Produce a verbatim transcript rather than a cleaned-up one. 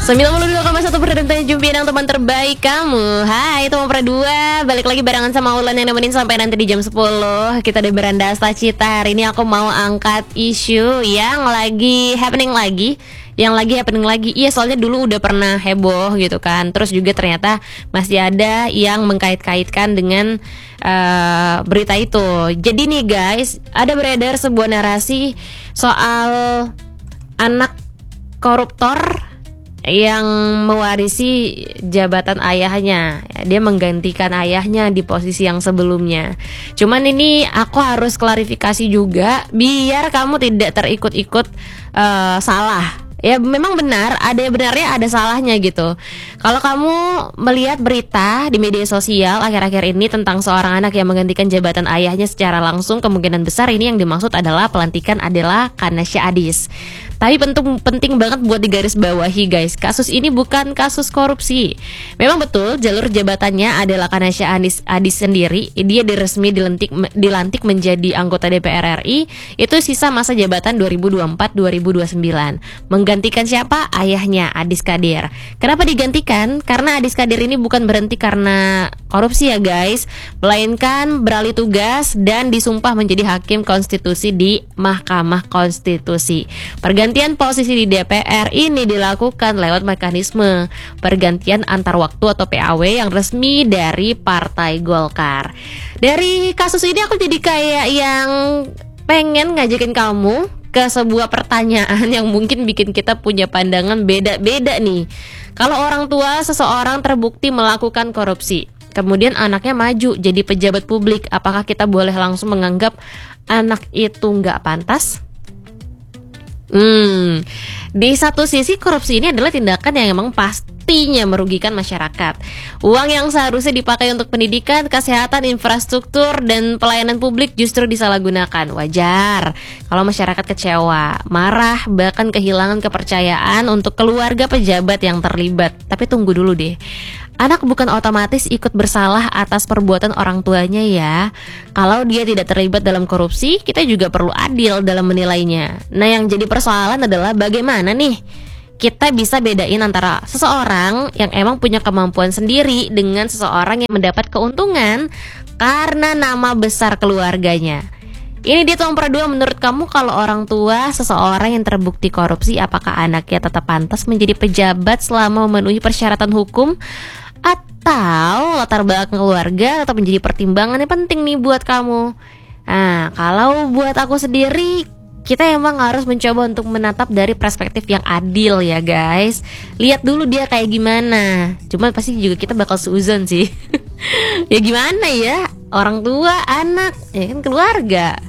sembilan puluh dua koma satu Perdana Tanjung Pinang, teman terbaik kamu. Hai teman Perdua, balik lagi barengan sama Ulan yang nemenin sampai nanti di jam sepuluh. Kita di Beranda Asta Cita. Hari ini aku mau angkat isu yang lagi happening lagi Yang lagi happening lagi Iya, soalnya dulu udah pernah heboh gitu kan. Terus juga ternyata masih ada yang mengkait-kaitkan dengan uh, berita itu. Jadi nih guys, ada beredar sebuah narasi soal anak koruptor yang mewarisi jabatan ayahnya. Dia menggantikan ayahnya di posisi yang sebelumnya. Cuman ini aku harus klarifikasi juga biar kamu tidak terikut-ikut uh, salah. Ya memang benar, ada yang benarnya, ada salahnya gitu. Kalau kamu melihat berita di media sosial akhir-akhir ini tentang seorang anak yang menggantikan jabatan ayahnya secara langsung, kemungkinan besar ini yang dimaksud adalah pelantikan adalah Kanasya Adis. Tapi penting, penting banget buat digarisbawahi guys, kasus ini bukan kasus korupsi. Memang betul jalur jabatannya adalah Kanasya Adis, Adis sendiri. Dia diresmi dilantik, dilantik menjadi anggota D P R R I. Itu sisa masa jabatan dua ribu dua puluh empat sampai dua ribu dua puluh sembilan. Menggantikan siapa? Ayahnya, Adis Kadir. Kenapa digantikan? Karena Adis Kadir ini bukan berhenti karena korupsi ya guys, melainkan beralih tugas dan disumpah menjadi hakim konstitusi di Mahkamah Konstitusi. Pergantian posisi di D P R ini dilakukan lewat mekanisme pergantian antar waktu atau P A W yang resmi dari Partai Golkar. Dari kasus ini aku jadi kayak yang pengen ngajakin kamu ke sebuah pertanyaan yang mungkin bikin kita punya pandangan beda-beda nih. Kalau orang tua seseorang terbukti melakukan korupsi, kemudian anaknya maju jadi pejabat publik, apakah kita boleh langsung menganggap anak itu nggak pantas? Hmm, di satu sisi korupsi ini adalah tindakan yang emang pastinya merugikan masyarakat. Uang yang seharusnya dipakai untuk pendidikan, kesehatan, infrastruktur, dan pelayanan publik justru disalahgunakan. Wajar kalau masyarakat kecewa, marah, bahkan kehilangan kepercayaan untuk keluarga pejabat yang terlibat. Tapi tunggu dulu deh, anak bukan otomatis ikut bersalah atas perbuatan orang tuanya ya. Kalau dia tidak terlibat dalam korupsi, kita juga perlu adil dalam menilainya. Nah, yang jadi persoalan adalah bagaimana nih kita bisa bedain antara seseorang yang emang punya kemampuan sendiri dengan seseorang yang mendapat keuntungan karena nama besar keluarganya. Ini dia Tuang Perdua, menurut kamu kalau orang tua seseorang yang terbukti korupsi, apakah anaknya tetap pantas menjadi pejabat selama memenuhi persyaratan hukum? Atau latar belakang keluarga tetap menjadi pertimbangan yang penting nih buat kamu? Nah, kalau buat aku sendiri, kita emang harus mencoba untuk menatap dari perspektif yang adil ya guys. Lihat dulu dia kayak gimana. Cuman pasti juga kita bakal seuzon sih. Ya gimana ya, orang tua, anak, ya kan keluarga.